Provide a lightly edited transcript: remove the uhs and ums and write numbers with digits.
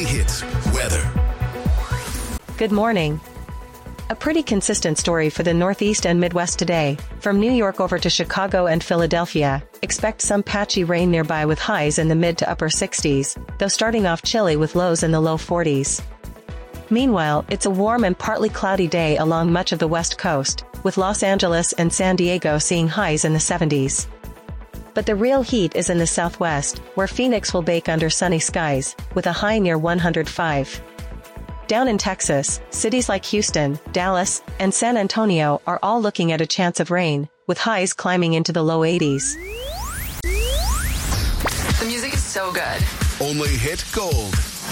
Hits weather. Good morning. A pretty consistent story for the Northeast and Midwest today. From New York over to Chicago and Philadelphia, expect some patchy rain nearby with highs in the mid to upper 60s, though starting off chilly with lows in the low 40s. Meanwhile, it's a warm and partly cloudy day along much of the West Coast, with Los Angeles and San Diego seeing highs in the 70s. But the real heat is in the Southwest, where Phoenix will bake under sunny skies, with a high near 105. Down in Texas, cities like Houston, Dallas, and San Antonio are all looking at a chance of rain, with highs climbing into the low 80s. The music is so good. Only hit gold.